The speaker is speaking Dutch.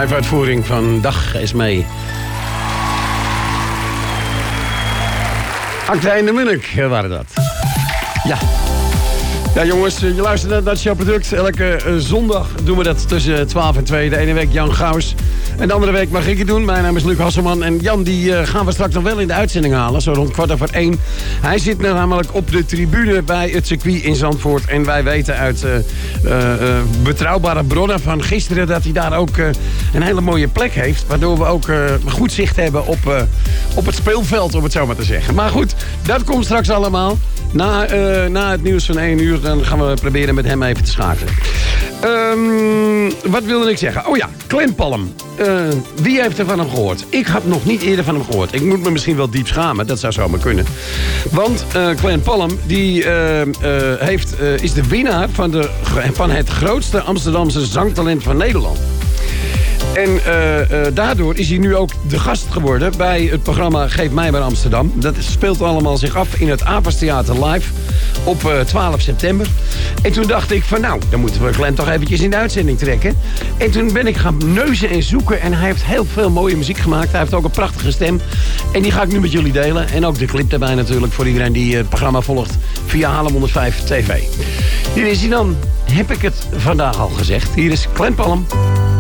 Live uitvoering van Dag Esmee. Akte en de Munnik waren dat. Ja. Ja jongens, je luistert naar het showproduct. Elke zondag doen we dat tussen 12 en 2. De ene week Jan Gauws. En de andere week mag ik het doen. Mijn naam is Luc Hasselman. En Jan die gaan we straks nog wel in de uitzending halen. Zo rond 1:15. Hij zit namelijk op de tribune bij het circuit in Zandvoort. En wij weten uit betrouwbare bronnen van gisteren dat hij daar ook een hele mooie plek heeft. Waardoor we ook goed zicht hebben op het speelveld, om het zo maar te zeggen. Maar goed, dat komt straks allemaal. Na het nieuws van 1 uur, dan gaan we proberen met hem even te schakelen. Wat wilde ik zeggen? Oh ja, Glenn Palm. Wie heeft er van hem gehoord? Ik had nog niet eerder van hem gehoord. Ik moet me misschien wel diep schamen, dat zou zomaar kunnen. Want Glenn Palm die, is de winnaar van het grootste Amsterdamse zangtalent van Nederland. En daardoor is hij nu ook de gast geworden bij het programma Geef mij maar Amsterdam. Dat speelt allemaal zich af in het Avas Theater Live op 12 september. En toen dacht ik van nou, dan moeten we Glenn toch eventjes in de uitzending trekken. En toen ben ik gaan neuzen en zoeken en hij heeft heel veel mooie muziek gemaakt. Hij heeft ook een prachtige stem. En die ga ik nu met jullie delen. En ook de clip daarbij natuurlijk voor iedereen die het programma volgt via Haarlem 105 TV. Hier is hij dan. Heb ik het vandaag al gezegd. Hier is Glenn Palm.